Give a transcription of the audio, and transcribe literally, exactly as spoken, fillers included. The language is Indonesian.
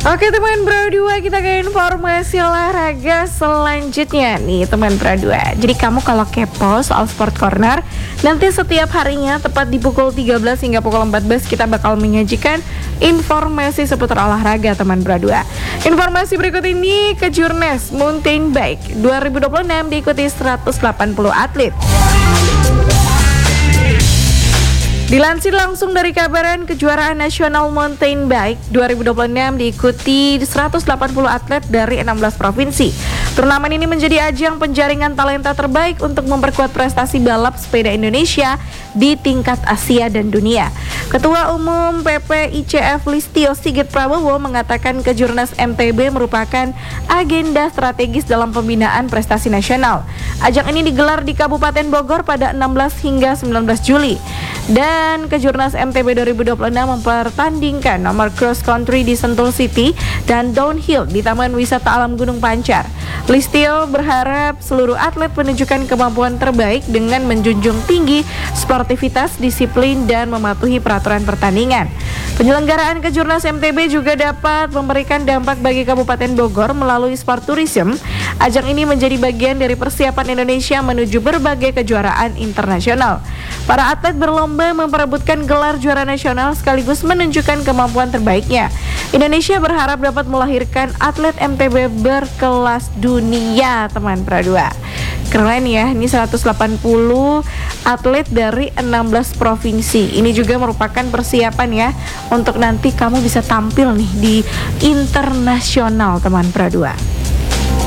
Oke teman Pro dua, kita ke informasi olahraga selanjutnya nih teman Pro dua. Jadi kamu kalau kepo soal Sport Corner, nanti setiap harinya tepat di pukul tiga belas hingga pukul empat belas kita bakal menyajikan informasi seputar olahraga teman Pro dua. Informasi berikut ini, Kejurnas Mountain Bike dua ribu dua puluh enam diikuti seratus delapan puluh atlet. Dilansir langsung dari Kabaran, kejuaraan nasional mountain bike dua ribu dua puluh enam diikuti seratus delapan puluh atlet dari enam belas provinsi. Turnamen ini menjadi ajang penjaringan talenta terbaik untuk memperkuat prestasi balap sepeda Indonesia di tingkat Asia dan dunia. Ketua Umum P P I C F Listio Sigit Prabowo mengatakan Kejurnas M T B merupakan agenda strategis dalam pembinaan prestasi nasional. Ajang ini digelar di Kabupaten Bogor pada enam belas hingga sembilan belas Juli. Dan Kejurnas M T B dua ribu dua puluh enam mempertandingkan nomor cross country di Sentul City dan downhill di Taman Wisata Alam Gunung Pancar. Listio berharap seluruh atlet menunjukkan kemampuan terbaik dengan menjunjung tinggi sportivitas, disiplin, dan mematuhi peraturan pertandingan. Penyelenggaraan Kejurnas M T B juga dapat memberikan dampak bagi Kabupaten Bogor melalui sport tourism. Ajang ini menjadi bagian dari persiapan Indonesia menuju berbagai kejuaraan internasional. Para atlet berlomba memperebutkan gelar juara nasional sekaligus menunjukkan kemampuan terbaiknya. Indonesia berharap dapat melahirkan atlet M T B berkelas dunia, teman Pro dua. Keren ya, ini seratus delapan puluh atlet dari enam belas provinsi. Ini juga merupakan persiapan ya untuk nanti kamu bisa tampil nih di internasional, teman Pro dua.